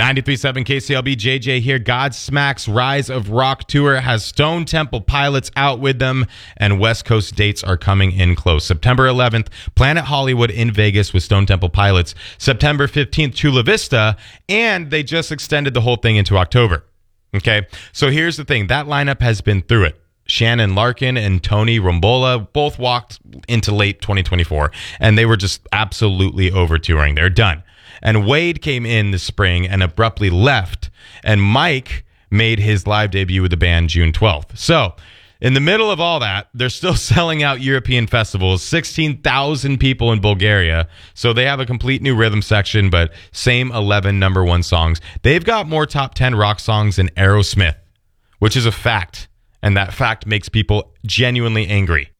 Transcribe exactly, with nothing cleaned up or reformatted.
ninety-three point seven K C L B, J J here. Godsmack's Rise of Rock Tour has Stone Temple Pilots out with them, and West Coast dates are coming in close. September eleventh, Planet Hollywood in Vegas with Stone Temple Pilots. September fifteenth, Chula Vista, and they just extended the whole thing into October. Okay, so here's the thing. That lineup has been through it. Shannon Larkin and Tony Rombola both walked into late twenty twenty-four, and they were just absolutely over touring. They're done. And Wade came in this spring and abruptly left, and Mike made his live debut with the band June twelfth. So, in the middle of all that, they're still selling out European festivals, sixteen thousand people in Bulgaria. So they have a complete new rhythm section, but same eleven number one songs. They've got more top ten rock songs than Aerosmith, which is a fact. And that fact makes people genuinely angry.